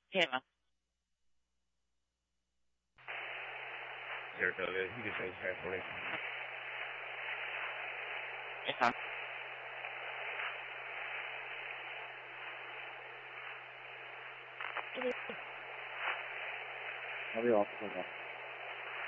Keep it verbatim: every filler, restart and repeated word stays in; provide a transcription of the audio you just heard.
Tamma. Saratoga, you can change transportation. Okay. I'll be off.